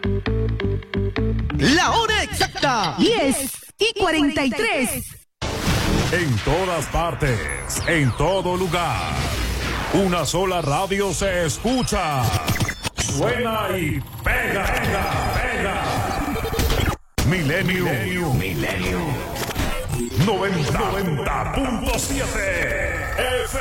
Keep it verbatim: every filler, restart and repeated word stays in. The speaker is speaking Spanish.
La hora exacta, diez y cuarenta y tres. En todas partes, en todo lugar. Una sola radio se escucha. Suena y pega, pega, pega. Milenio. Milenio. Milenio. noventa punto siete.